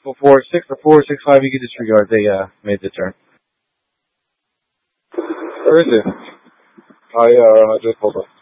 for 4-6 or 4-6-5, you can disregard. They made the turn. Where is it? I just hold on.